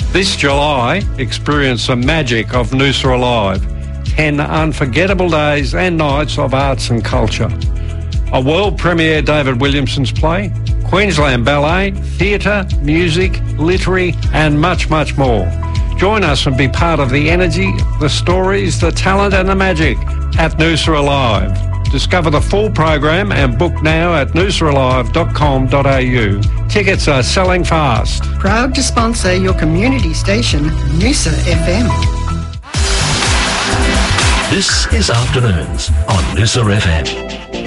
This July, experience the magic of Noosa Alive. 10 unforgettable days and nights of arts and culture. A world premiere David Williamson's play, Queensland Ballet, theatre, music, literary and much, much more. Join us and be part of the energy, the stories, the talent and the magic at Noosa Alive. Discover the full program and book now at noosaalive.com.au. Tickets are selling fast. Proud to sponsor your community station, Noosa FM. This is Afternoons on Noosa FM.